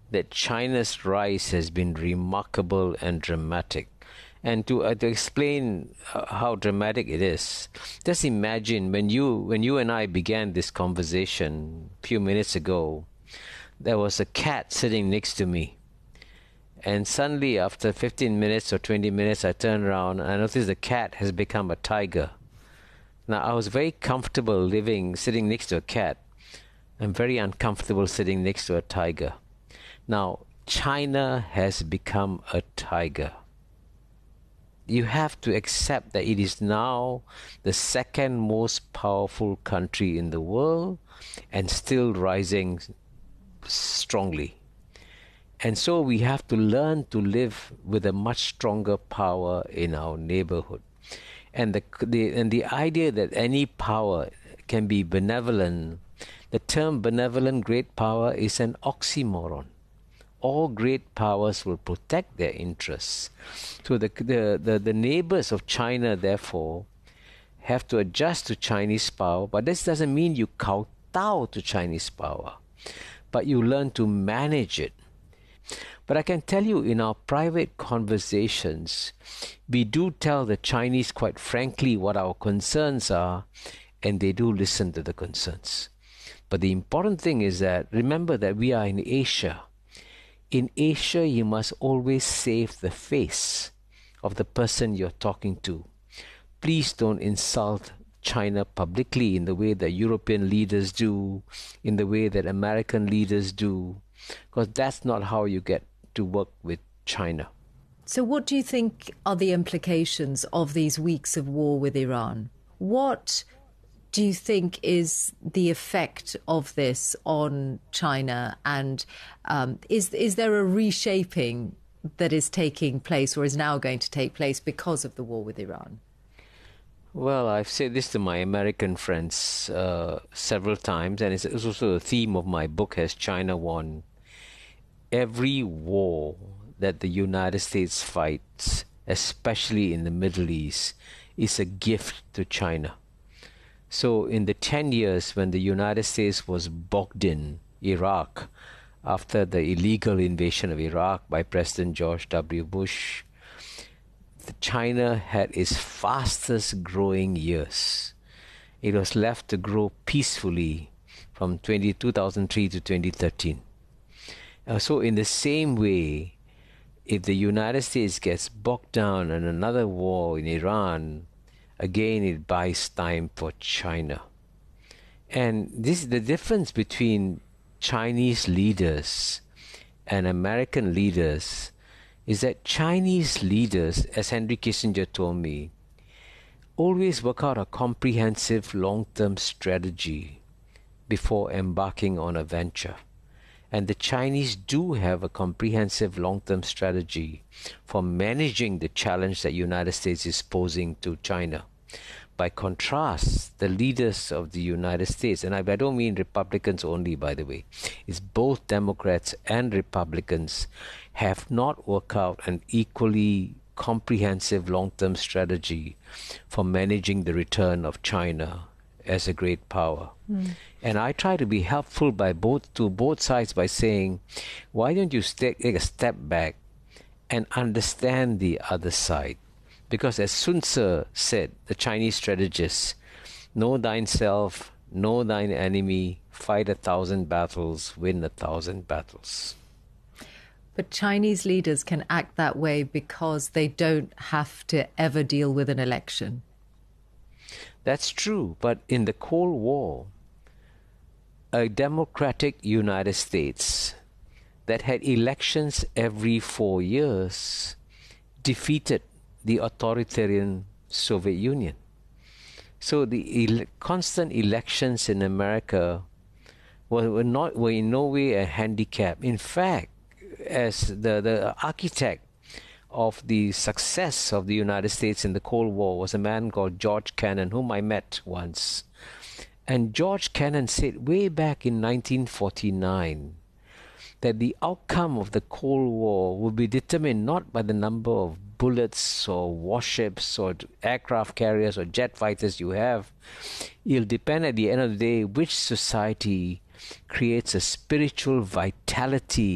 that China's rise has been remarkable and dramatic. And to explain how dramatic it is, just imagine when you and I began this conversation a few minutes ago, there was a cat sitting next to me. And suddenly, after 15 minutes or 20 minutes, I turned around and I noticed the cat has become a tiger. Now, I was very comfortable sitting next to a cat. I'm very uncomfortable sitting next to a tiger. Now, China has become a tiger. You have to accept that it is now the second most powerful country in the world and still rising strongly. And so we have to learn to live with a much stronger power in our neighborhood. And the idea that any power can be benevolent, the term benevolent great power is an oxymoron. All great powers will protect their interests. So the neighbors of China, therefore, have to adjust to Chinese power, but this doesn't mean you kowtow to Chinese power, but you learn to manage it. But I can tell you, in our private conversations, we do tell the Chinese quite frankly what our concerns are, and they do listen to the concerns. But the important thing is that, remember that we are in Asia. In Asia, you must always save the face of the person you're talking to. Please don't insult China publicly in the way that European leaders do, in the way that American leaders do, because that's not how you get to work with China. So what do you think are the implications of these weeks of war with Iran? What do you think is the effect of this on China? And is there a reshaping that is taking place or is now going to take place because of the war with Iran? Well, I've said this to my American friends several times, and it's also the theme of my book, Has China Won? Every war that the United States fights, especially in the Middle East, is a gift to China. So in the 10 years when the United States was bogged in Iraq, after the illegal invasion of Iraq by President George W. Bush, China had its fastest growing years. It was left to grow peacefully from 2003 to 2013. So in the same way, if the United States gets bogged down in another war in Iran, again it buys time for China. And this is the difference between Chinese leaders and American leaders, is that Chinese leaders, as Henry Kissinger told me, always work out a comprehensive long-term strategy before embarking on a venture. And the Chinese do have a comprehensive long-term strategy for managing the challenge that the United States is posing to China. By contrast, the leaders of the United States, and I don't mean Republicans only, by the way, it's both Democrats and Republicans, have not worked out an equally comprehensive long-term strategy for managing the return of China as a great power. And I try to be helpful to both sides by saying, why don't you take a step back and understand the other side? Because as Sun Tzu said, the Chinese strategist, know thyself, know thine enemy, fight 1,000 battles, win 1,000 battles. But Chinese leaders can act that way because they don't have to ever deal with an election. That's true, but in the Cold War, a democratic United States that had elections every 4 years defeated the authoritarian Soviet Union. So the constant elections in America were in no way a handicap. In fact, as the architect of the success of the United States in the Cold War was a man called George Kennan, whom I met once. And George Kennan said way back in 1949 that the outcome of the Cold War would be determined not by the number of bullets or warships or aircraft carriers or jet fighters you have. It'll depend at the end of the day which society creates a spiritual vitality